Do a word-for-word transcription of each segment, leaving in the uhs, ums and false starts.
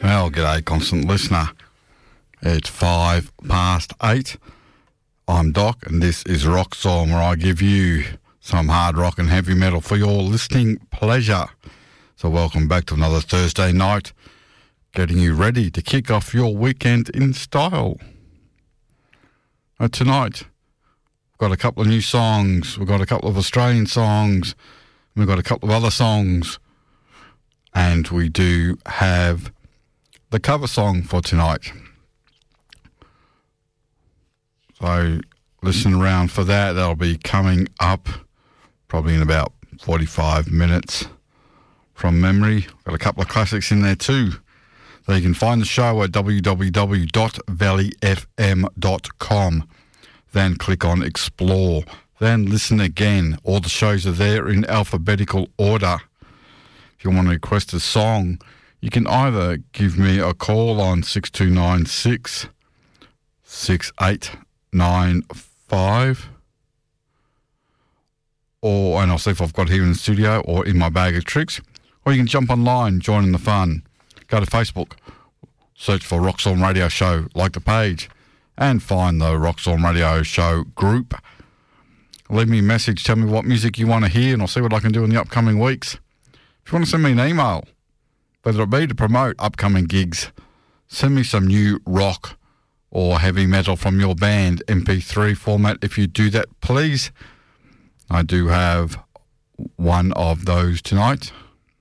Well, g'day, constant listener. It's five past eight. I'm Doc, and this is Rock Song, where I give you some hard rock and heavy metal for your listening pleasure. So welcome back to another Thursday night, getting you ready to kick off your weekend in style. Uh, tonight, we've got a couple of new songs. We've got a couple of Australian songs. We've got a couple of other songs. And we do have the cover song for tonight. So listen around for that. That'll be coming up probably in about forty-five minutes from memory. Got a couple of classics in there too. So you can find the show at w w w dot valley f m dot com. Then click on Explore. Then listen again. All the shows are there in alphabetical order. If you want to request a song, you can either give me a call on six two nine six, six eight nine five, or, and I'll see if I've got it here in the studio or in my bag of tricks, or you can jump online, join in the fun. Go to Facebook, search for Rock Storm Radio Show, like the page, and find the Rock Storm Radio Show group. Leave me a message, tell me what music you want to hear, and I'll see what I can do in the upcoming weeks. If you want to send me an email, whether it be to promote upcoming gigs, send me some new rock or heavy metal from your band, M P three format. If you do that, please. I do have one of those tonight.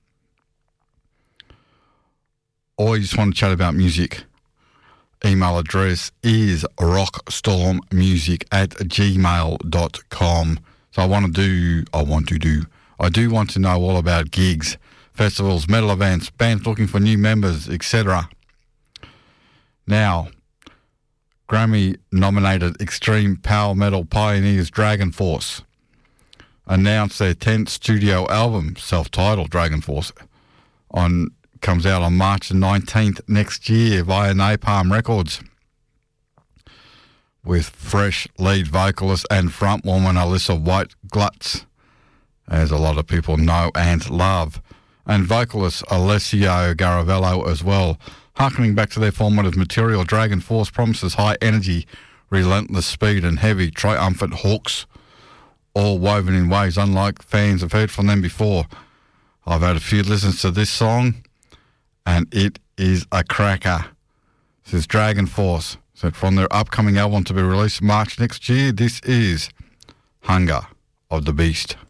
Or you just want to chat about music. Email address is rockstormmusic at gmail dot com. So I want to do, I want to do, I do want to know all about gigs, festivals, metal events, bands looking for new members, et cetera. Now, Grammy-nominated extreme power metal pioneers Dragon Force announced their tenth studio album, self-titled Dragon Force, on comes out on March the nineteenth next year via Napalm Records, with fresh lead vocalist and frontwoman Alyssa White-Glutz, as a lot of people know and love, and vocalist Alessio Garavello as well. Harkening back to their formative material, Dragon Force promises high energy, relentless speed and heavy, triumphant hooks, all woven in ways unlike fans have heard from them before. I've had a few listens to this song, and it is a cracker. This is Dragon Force. So from their upcoming album to be released March next year, this is Hunger of the Beast.